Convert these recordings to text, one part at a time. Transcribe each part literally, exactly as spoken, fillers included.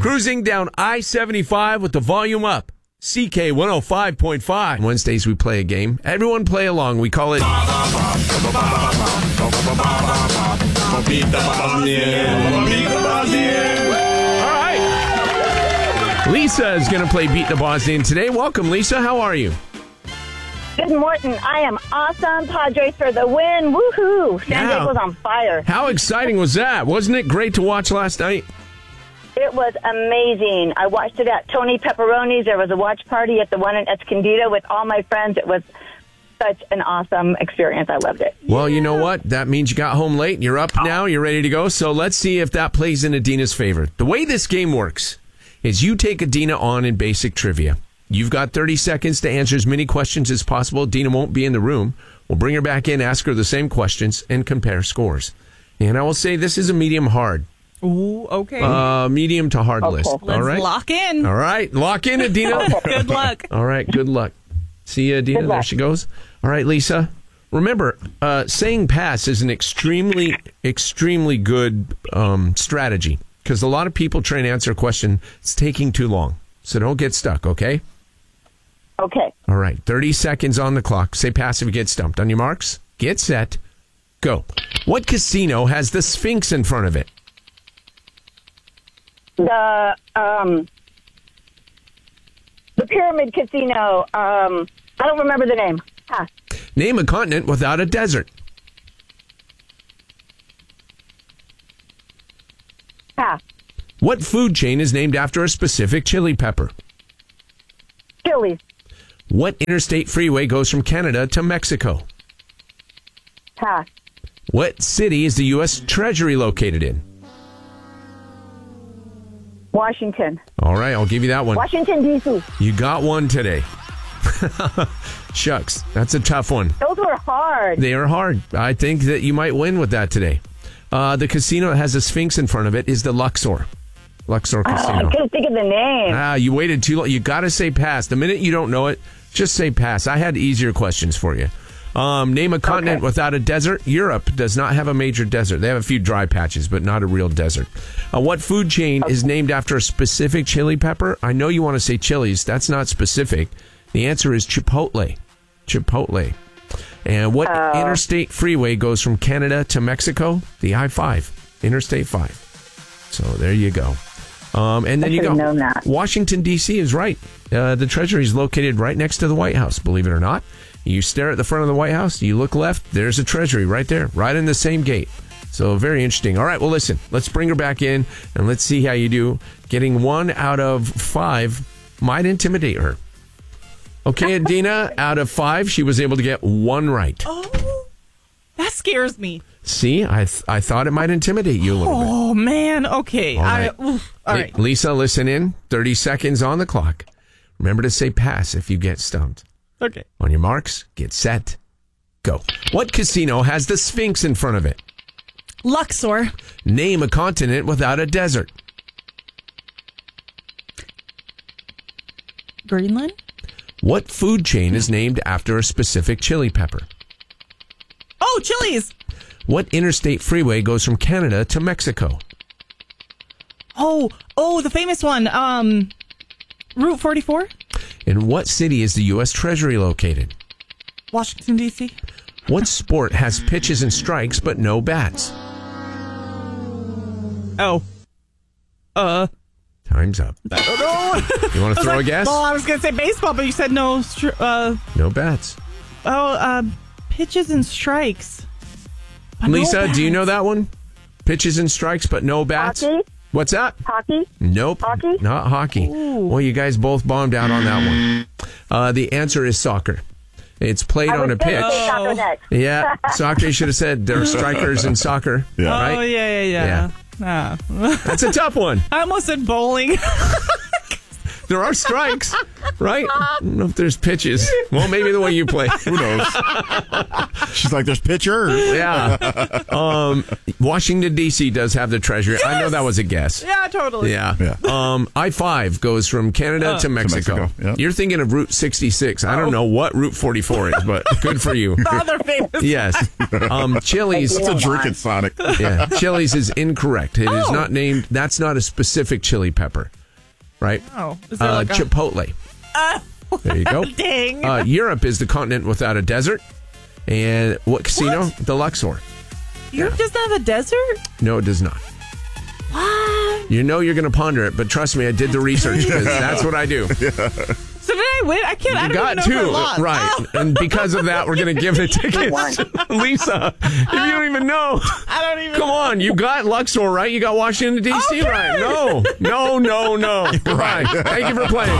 Cruising down I seventy-five with the volume up. C K one oh five point five. Wednesdays we play a game. Everyone play along. We call it... Beat the Bosnian. Beat the Bosnian. All right. Lisa is going to play Beat the Bosnian today. Welcome, Lisa. How are you? Good morning. I am awesome. Padres for the win. Woohoo. San Yeah. Diego was on fire. How exciting was that? Wasn't it great to watch last night? It was amazing. I watched it at Tony Pepperoni's. There was a watch party at the one in Escondido with all my friends. It was such an awesome experience. I loved it. Well, you know what? That means you got home late. You're up now. You're ready to go. So let's see if that plays in Adina's favor. The way this game works is you take Adina on in basic trivia. You've got thirty seconds to answer as many questions as possible. Adina won't be in the room. We'll bring her back in, ask her the same questions, and compare scores. And I will say this is a medium hard. Ooh, okay. Uh, medium to hard Okay. list. Let's All right? lock in. All right. Lock in, Adina. Good luck. All right. Good luck. See you, Adina. Good There luck. she goes. All right, Lisa. Remember, uh, saying pass is an extremely, extremely good um, strategy because a lot of people try and answer a question. It's taking too long. So don't get stuck, okay? Okay. All right. thirty seconds on the clock. Say pass if you get stumped. On your marks, get set, go. What casino has the Sphinx in front of it? The um, the Pyramid Casino. Um, I don't remember the name. Pass. Name a continent without a desert. Pass. What food chain is named after a specific chili pepper? Chili's. What interstate freeway goes from Canada to Mexico? Pass. What city is the U S Treasury located in? Washington. All right, I'll give you that one. Washington, D C. You got one today. Shucks, that's a tough one. Those were hard. They are hard. I think that you might win with that today. Uh, the casino that has a Sphinx in front of it is the Luxor. Luxor Oh, I Casino. couldn't think of the name. Ah, you waited too long. You got to say pass. The minute you don't know it, just say pass. I had easier questions for you. Um, name a continent Okay. without a desert. Europe does not have a major desert. They have a few dry patches, but not a real desert. Uh, what food chain is named after a specific chili pepper? I know you want to say Chili's. That's not specific. The answer is Chipotle. Chipotle. And what Oh. interstate freeway goes from Canada to Mexico? The I five. Interstate five. So there you go. Um, and then I you go. should've known that. Washington, D C is right. Uh, the Treasury is located right next to the White House, believe it or not. You stare at the front of the White House, you look left, there's a Treasury right there, right in the same gate. So very interesting. All right, well, listen, let's bring her back in, and let's see how you do. Getting one out of five might intimidate her. Okay, Adina, out of five, she was able to get one right. Oh, that scares me. See, I th- I thought it might intimidate you a little bit. Oh, man. Okay. All I, right. oof. All Li- right. Lisa, listen in. thirty seconds on the clock. Remember to say pass if you get stumped. Okay. On your marks, get set, go. What casino has the Sphinx in front of it? Luxor. Name a continent without a desert. Greenland. What food chain is named after a specific chili pepper? Oh, Chili's. What interstate freeway goes from Canada to Mexico? Oh, oh, the famous one. Um, Route forty-four. In what city is the U S Treasury located? Washington, D C. What sport has pitches and strikes but no bats? Oh. Uh. Time's up. I don't know. You want to throw a guess? Well, I was going to say baseball, but you said no. Str- uh, No bats. oh, uh, pitches and strikes. But no Lisa, do you bats. know that one? Pitches and strikes but no bats? Hockey? What's that? Hockey? Nope. Hockey? Not hockey. Well, you guys both bombed out on that one. Uh, the answer is soccer. It's played I on a was gonna pitch. say soccer next. Yeah, soccer. You should have said there are strikers in soccer. Yeah. Right? Oh, yeah, yeah, yeah. Ah. That's a tough one. I almost said bowling. there are strikes, right? I don't know if there's pitches. Well, maybe the way you play. Who knows? She's like, there's pitcher. Yeah. Um, Washington, D C does have the Treasury. Yes! I know that was a guess. Yeah, totally. Yeah. yeah. Um, I five goes from Canada uh, to Mexico. To Mexico, yep. You're thinking of Route sixty-six. I don't know what Route forty-four is, but good for you. The other famous. Yes. Um, Chili's. It's a drink at Sonic. Yeah. Chili's is incorrect. It is Oh. not named. That's not a specific chili pepper, right? Oh, is there Uh, like a... Chipotle. Uh, There you go. Dang. Uh, Europe is the continent without a desert. And what casino? What? The Luxor. Europe doesn't have a desert? No, it does not. What? You know you're going to ponder it, but trust me, I did the research because that's what I do. So did I win? I can't. I You don't got even know if I two, lost. right? Oh. And because of that, we're going to give the tickets to Lisa. If you don't even know, I don't even. come on, you got Luxor right. You got Washington D C Okay. right. No, no, no, no. Right. Thank you for playing.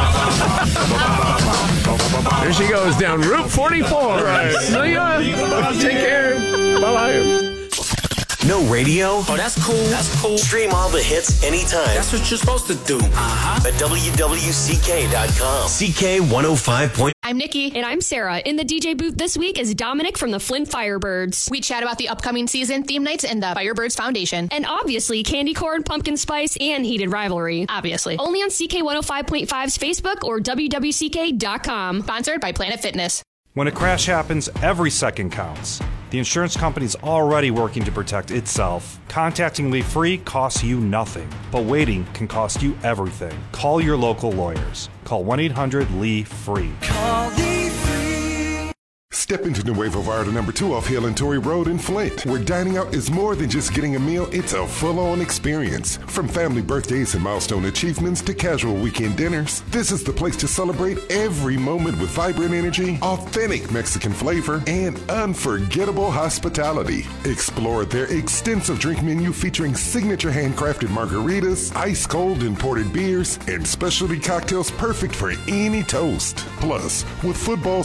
There she goes down Route forty-four. Right. See ya. Take care. Bye bye. No radio? Oh, that's cool. That's cool. Stream all the hits anytime That's what you're supposed to do. Uh-huh. at W W C K dot com. C K one oh five point I'm Nikki. And I'm Sarah. In the D J booth this week is Dominic from the Flint Firebirds. We chat about the upcoming season, theme nights, and the Firebirds Foundation. And obviously, candy corn, pumpkin spice, and heated rivalry. Obviously. Only on C K one oh five point five's Facebook or W W C K dot com. Sponsored by Planet Fitness. When a crash happens, every second counts. The insurance company's already working to protect itself. Contacting Lee Free costs you nothing, but waiting can cost you everything. Call your local lawyers. Call one eight hundred L E F R E E. Call Lee Free. Step into Nuevo Vallarta number two off Hill and Torrey Road in Flint, where dining out is more than just getting a meal, it's a full-on experience. From family birthdays and milestone achievements to casual weekend dinners, this is the place to celebrate every moment with vibrant energy, authentic Mexican flavor, and unforgettable hospitality. Explore their extensive drink menu featuring signature handcrafted margaritas, ice-cold imported beers, and specialty cocktails perfect for any toast. Plus, with football